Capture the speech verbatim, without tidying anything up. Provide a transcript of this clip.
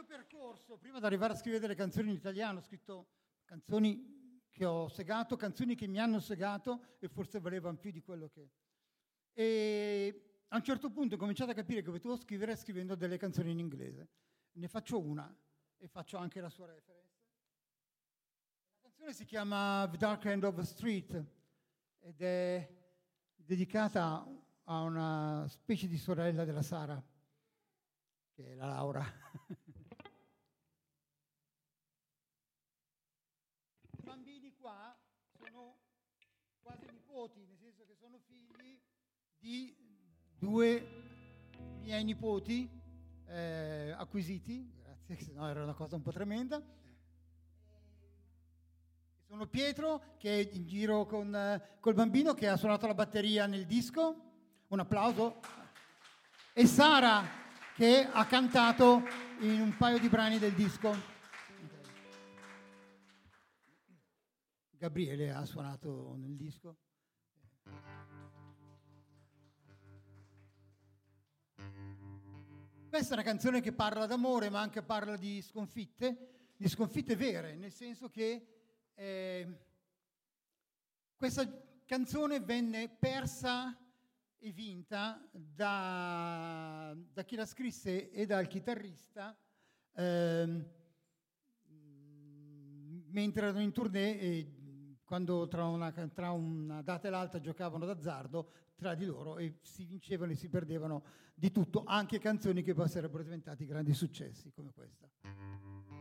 mio percorso, prima di arrivare a scrivere delle canzoni in italiano, ho scritto canzoni che ho segato, canzoni che mi hanno segato e forse valevano più di quello che... E a un certo punto ho cominciato a capire che potevo scrivere scrivendo delle canzoni in inglese. Ne faccio una e faccio anche la sua reference. La canzone si chiama The Dark End of the Street ed è dedicata a una specie di sorella della Sara, che è la Laura. I bambini qua sono quasi nipoti, nel senso che sono figli di due miei nipoti eh, acquisiti, grazie, se no era una cosa un po' tremenda. Sono Pietro, che è in giro con eh, col bambino, che ha suonato la batteria nel disco, un applauso, e Sara, che ha cantato in un paio di brani del disco. Gabriele ha suonato nel disco. Questa è una canzone che parla d'amore, ma anche parla di sconfitte, di sconfitte vere, nel senso che eh, questa canzone venne persa e vinta da, da chi la scrisse e dal chitarrista eh, mentre erano in tournée e quando tra una, tra una data e l'altra giocavano d'azzardo tra di loro e si vincevano e si perdevano di tutto, anche canzoni che poi sarebbero diventati grandi successi come questa.